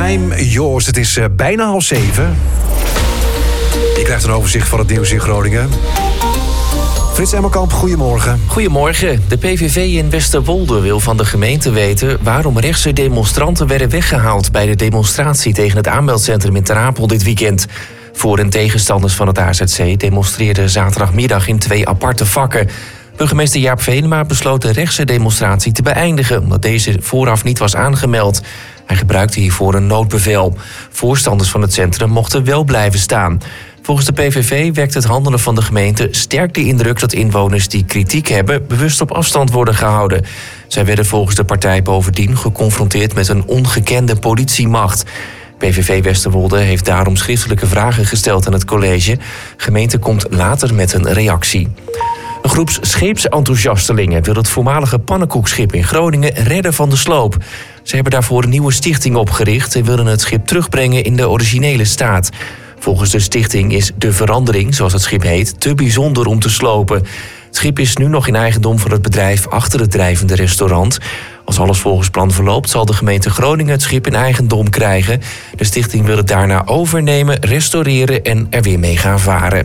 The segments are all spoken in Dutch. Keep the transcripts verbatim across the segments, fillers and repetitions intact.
I'm Yours. Het is uh, bijna half zeven. Je krijgt een overzicht van het nieuws in Groningen. Frits Emmelkamp, goedemorgen. Goedemorgen. De P V V in Westerwolde wil van de gemeente weten waarom rechtse demonstranten werden weggehaald bij de demonstratie tegen het aanmeldcentrum in Ter Apel dit weekend. Voor- en tegenstanders van het A Z C demonstreerden zaterdagmiddag in twee aparte vakken. Burgemeester Jaap Venema besloot de rechtse demonstratie te beëindigen, omdat deze vooraf niet was aangemeld. Hij gebruikte hiervoor een noodbevel. Voorstanders van het centrum mochten wel blijven staan. Volgens de P V V wekt het handelen van de gemeente sterk de indruk dat inwoners die kritiek hebben bewust op afstand worden gehouden. Zij werden volgens de partij bovendien geconfronteerd met een ongekende politiemacht. P V V Westerwolde heeft daarom schriftelijke vragen gesteld aan het college. De gemeente komt later met een reactie. Een groep scheepsenthousiastelingen wil het voormalige pannenkoekschip in Groningen redden van de sloop. Ze hebben daarvoor een nieuwe stichting opgericht en willen het schip terugbrengen in de originele staat. Volgens de stichting is de verandering, zoals het schip heet, te bijzonder om te slopen. Het schip is nu nog in eigendom van het bedrijf achter het drijvende restaurant. Als alles volgens plan verloopt, zal de gemeente Groningen het schip in eigendom krijgen. De stichting wil het daarna overnemen, restaureren en er weer mee gaan varen.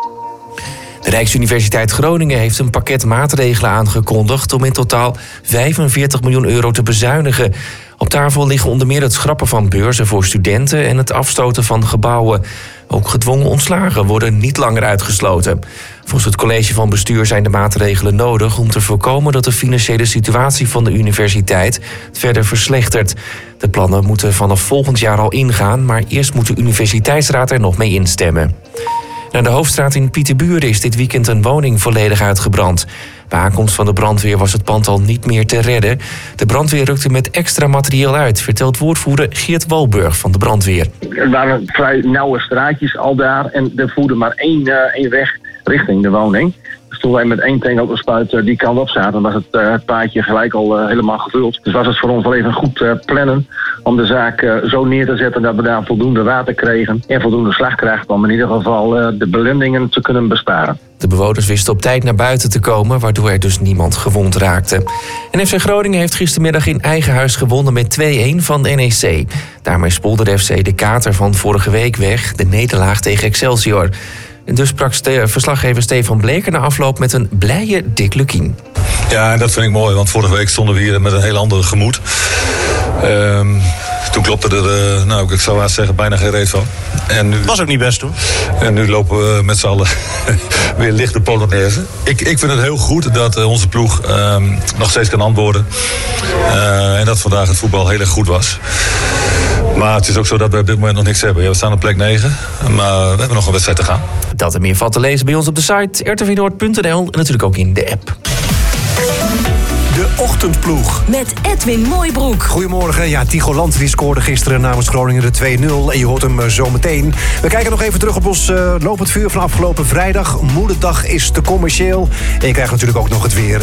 De Rijksuniversiteit Groningen heeft een pakket maatregelen aangekondigd om in totaal vijfenveertig miljoen euro te bezuinigen. Op tafel liggen onder meer het schrappen van beurzen voor studenten en het afstoten van gebouwen. Ook gedwongen ontslagen worden niet langer uitgesloten. Volgens het college van bestuur zijn de maatregelen nodig om te voorkomen dat de financiële situatie van de universiteit verder verslechtert. De plannen moeten vanaf volgend jaar al ingaan, maar eerst moet de universiteitsraad er nog mee instemmen. Aan de Hoofdstraat in Pieterburen is dit weekend een woning volledig uitgebrand. Bij aankomst van de brandweer was het pand al niet meer te redden. De brandweer rukte met extra materieel uit, vertelt woordvoerder Geert Walburg van de brandweer. Er waren vrij nauwe straatjes al daar en er voerde maar één, uh, één weg richting de woning. Dus toen wij met één tank op de spuit uh, die kant op zaten, was het, uh, het paadje gelijk al uh, helemaal gevuld. Dus was het voor ons wel even goed uh, plannen om de zaak uh, zo neer te zetten dat we daar voldoende water kregen en voldoende slagkracht om in ieder geval uh, de belendingen te kunnen besparen. De bewoners wisten op tijd naar buiten te komen, waardoor er dus niemand gewond raakte. En F C Groningen heeft gistermiddag in eigen huis gewonnen met twee-een van N E C. Daarmee spoelde de F C de kater van vorige week weg, de nederlaag tegen Excelsior. En dus sprak ste- verslaggever Stefan Bleker na afloop met een blije Dick Lukien. Ja, en dat vind ik mooi, want vorige week stonden we hier met een heel ander gemoed. Um, toen klopte er, uh, nou, ik zou haast zeggen, bijna geen reet van. En nu, was ook niet best, hoor. En nu lopen we met z'n allen weer licht de Polonaise. Ik, ik vind het heel goed dat uh, onze ploeg um, nog steeds kan antwoorden. Uh, en dat vandaag het voetbal heel erg goed was. Maar het is ook zo dat we op dit moment nog niks hebben. Ja, we staan op plek negen, maar we hebben nog een wedstrijd te gaan. Dat en meer valt te lezen bij ons op de site r t v noord punt n l en natuurlijk ook in de app. De ochtendploeg. Met Edwin Mooibroek. Goedemorgen. Ja, Tycho Lant die scoorde gisteren namens Groningen de twee nul. En je hoort hem zo meteen. We kijken nog even terug op ons uh, lopend vuur van afgelopen vrijdag. Moederdag is te commercieel. En je krijgt natuurlijk ook nog het weer.